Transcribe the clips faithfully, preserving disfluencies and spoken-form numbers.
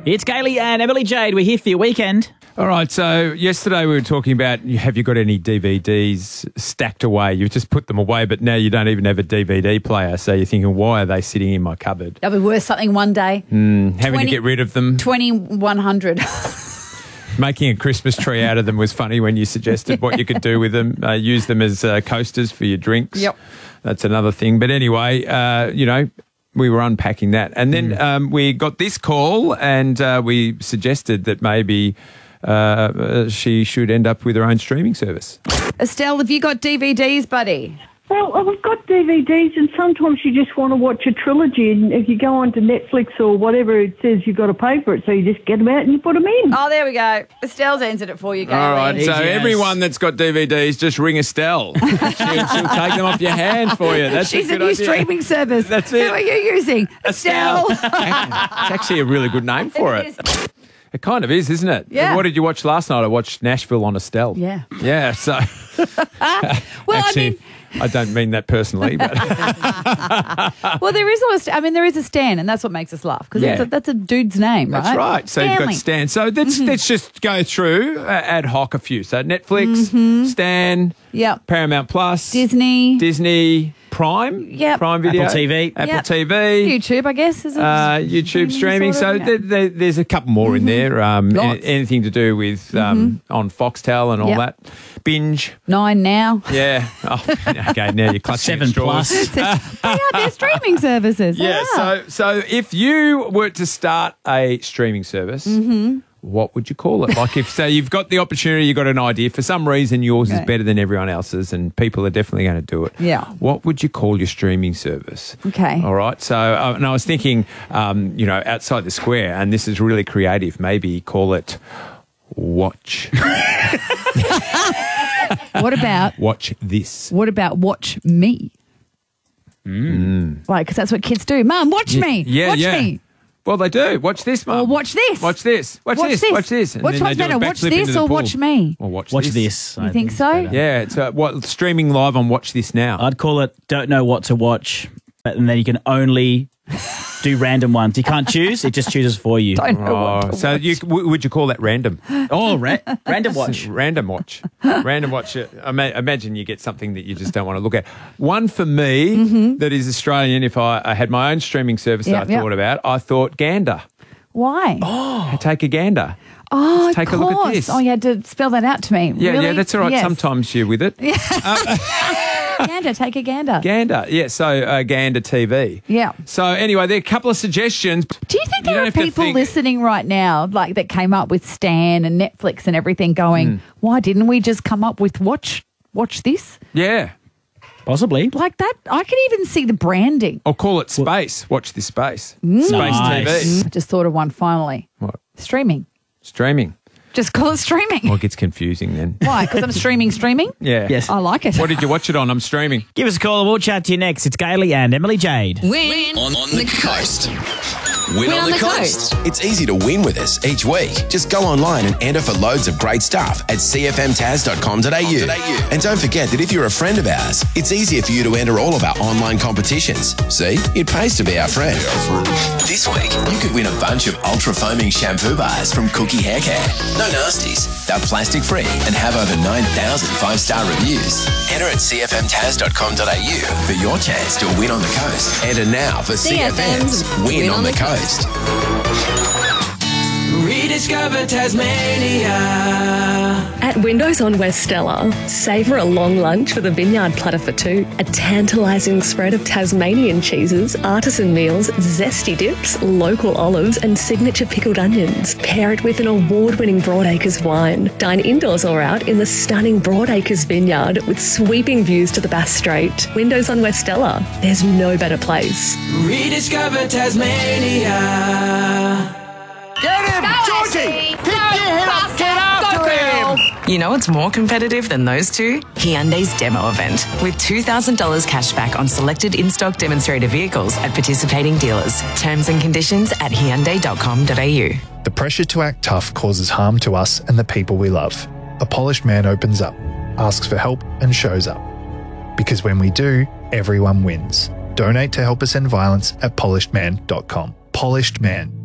It's Kaylee and Emily Jade. We're here for your weekend. All right, so yesterday we were talking about have you got any D V Ds stacked away? You've just put them away, but now you don't even have a D V D player. So you're thinking, why are they sitting in my cupboard? That'll be worth something one day. Mm, having twenty to get rid of them. twenty-one hundred. Making a Christmas tree out of them was funny when you suggested what you could do with them. Uh, use them as uh, coasters for your drinks. Yep. That's another thing. But anyway, uh, you know, we were unpacking that. And then um, we got this call and uh, we suggested that maybe uh, she should end up with her own streaming service. Estelle, have you got D V Ds, buddy? Well, we've got D V Ds, and sometimes you just want to watch a trilogy, and if you go onto Netflix or whatever, it says you've got to pay for it, so you just get them out and you put them in. Oh, there we go. Estelle's answered it for you, Kaylee. All right, so Easy as. everyone that's got D V Ds, just ring Estelle. she'll, she'll take them off your hands for you. That's She's a a good new idea. streaming service. That's it. Who are you using? Estelle. It's actually a really good name for it. It kind of is, isn't it? Yeah. What did you watch last night? I watched Nashville on Estelle. Yeah. Yeah, so... Well, actually, I mean... I don't mean that personally, but... Well, there is a st- I mean, there is a Stan, and that's what makes us laugh, because Yeah. that's a dude's name, right? That's right. So you've got Stan. So let's, Mm-hmm. let's just go through uh, ad hoc a few. So Netflix, Stan, Mm-hmm. Yep. Paramount Plus, Disney. Disney, Prime, Yep. Prime Video, Apple T V. Apple Yep. T V, YouTube, I guess. Is it uh, YouTube streaming. sort So of, yeah. there, there, there's a couple more in there. Um, Lots. a- anything to do with um, on Foxtel and all Yep. that. Binge. Nine now. Yeah. Oh, okay, now you're clutching Seven at straws. plus. they are, they're streaming services. They Yeah. are. So, so if you were to start a streaming service, Mm-hmm. what would you call it? Like if, say, you've got the opportunity, you've got an idea, for some reason yours is Okay. better than everyone else's and people are definitely going to do it. Yeah. What would you call your streaming service? Okay. All right. So, uh, and I was thinking, um, you know, outside the square, and this is really creative, maybe call it Watch. What about Watch This. what about Watch Me? Mm. Like, because that's what kids do. Mum, watch me. Yeah, watch yeah. me. Well, they do. Watch this, Mum. Or watch this. Watch this. Watch, Watch this. this. Watch this. And Which then one's they do a better, watch backflip this into the or pool. watch me? Or watch, Watch this. this. You I think it's so? better. Yeah, it's uh, what streaming live on Watch This now. I'd call it don't know what to watch, and then you can only do random ones. You can't choose. It just chooses for you. Don't know Oh, what to so watch. you w- would you call that random? Oh, ra- random watch. Random watch. Random watch. uh, ima- Imagine you get something that you just don't want to look at. One for me that is Australian. If I, I had my own streaming service Yep, that I yep. thought about, I thought Gander. Why? Oh, take a gander. Oh, Let's take of a look at course. this. Oh, you had to spell that out to me. Yeah, Really? yeah, that's all right. Yes. Sometimes you're with it. Gander, take a gander. Gander. Yeah, so uh, Gander T V. Yeah. So anyway, there are a couple of suggestions. Do you think You there don't are have to people think- listening right now, like that came up with Stan and Netflix and everything, going, "Why didn't we just come up with watch watch this?" Yeah. Possibly. Like that, I can even see the branding. Or call it Space. Watch this Space. Mm. Space Nice. T V. I just thought of one finally. What? Streaming. Streaming. Just call it streaming. Well, it gets confusing then. Why? Because I'm streaming, streaming. Yeah. Yes. I like it. What did you watch it on? I'm streaming. Give us a call and we'll chat to you next. It's Kaylee and Emily Jade. Win On, on the coast. Win, Win on, the, coast. It's easy to win with us each week. Just go online and enter for loads of great stuff at c f m taz dot com dot a u. And don't forget that if you're a friend of ours, it's easier for you to enter all of our online competitions. See? It pays to be our friend. This week, you could win a bunch of ultra foaming shampoo bars from Cookie Hair Care. No nasties. They're plastic free and have over nine thousand five-star reviews. Enter at c f m taz dot com dot a u for your chance to win on the coast. Enter now for C F M's Win, on, the Coast. Rediscover Tasmania. At Windows on West Stella, savour a long lunch with a vineyard platter for two, a tantalising spread of Tasmanian cheeses, artisan meals, zesty dips, local olives and signature pickled onions. Pair it with an award-winning Broadacres wine. Dine indoors or out in the stunning Broadacres vineyard with sweeping views to the Bass Strait. Windows on West Stella, there's no better place. Rediscover Tasmania. Get him, Georgie! Pick your head up, get after him! You know what's more competitive than those two? Hyundai's demo event, with two thousand dollars cash back on selected in-stock demonstrator vehicles at participating dealers. Terms and conditions at hyundai dot com dot a u. The pressure to act tough causes harm to us and the people we love. A polished man opens up, asks for help and shows up. Because when we do, everyone wins. Donate to help us end violence at polished man dot com. Polished Man.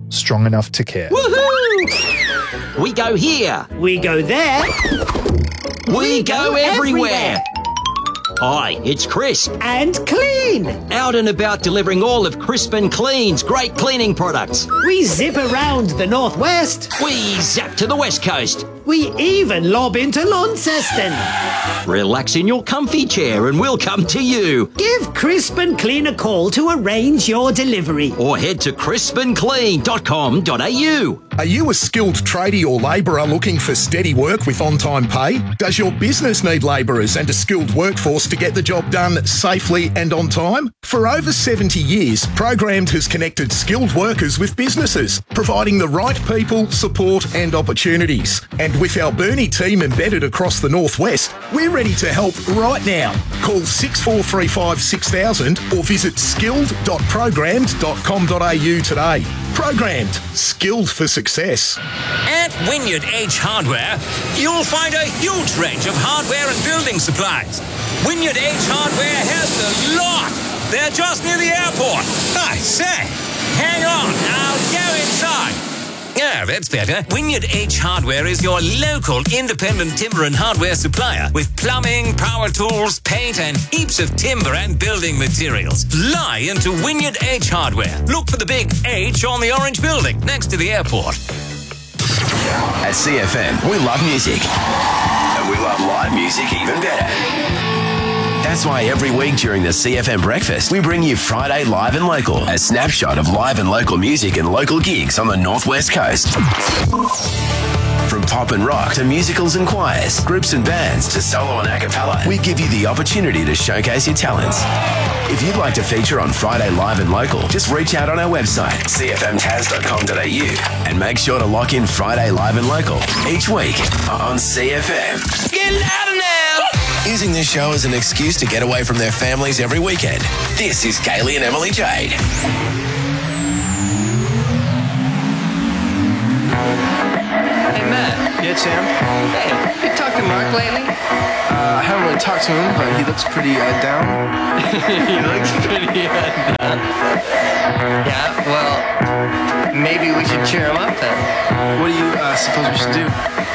strong enough to care. Woohoo! We go here. We go there. We, We go, go everywhere. everywhere. Hi, it's Crisp. And clean. Out and about delivering all of Crisp and Clean's great cleaning products. We zip around the northwest. We zap to the west coast. We even lob into Launceston. Relax in your comfy chair and we'll come to you. Give Crisp and Clean a call to arrange your delivery. Or head to crisp and clean dot com dot a u. Are you a skilled tradie or labourer looking for steady work with on-time pay? Does your business need labourers and a skilled workforce to get the job done safely and on time? For over seventy years, Programmed has connected skilled workers with businesses, providing the right people, support and opportunities. And with our Burnie team embedded across the northwest, we're ready to help right now. Call six four three five six thousand or visit skilled dot programmed dot com dot a u today. Programmed, skilled for success. At Wynyard H Hardware, you'll find a huge range of hardware and building supplies. Wynyard H Hardware has the lot. They're just near the airport. I say, hang on, I'll go inside. Yeah, that's better. Wynyard H Hardware is your local independent timber and hardware supplier with plumbing, power tools, paint, and heaps of timber and building materials. Fly into Wynyard H Hardware. Look for the big H on the orange building next to the airport. At C F M, we love music. And we love live music even better. That's why every week during the C F M Breakfast, we bring you Friday Live and Local, a snapshot of live and local music and local gigs on the Northwest Coast. From pop and rock to musicals and choirs, groups and bands to solo and a cappella, we give you the opportunity to showcase your talents. If you'd like to feature on Friday Live and Local, just reach out on our website, c f m taz dot com dot a u, and make sure to lock in Friday Live and Local each week on C F M. Get louder now. Using this show as an excuse to get away from their families every weekend. This is Kaylee and Emily Jade. Hey, Matt. Yeah, Sam? Hey, you talked to Mark lately? Uh, I haven't really talked to him, but he looks pretty uh, down. He looks pretty uh, down. Yeah, well, maybe we should cheer him up then. What do you uh, suppose we should do?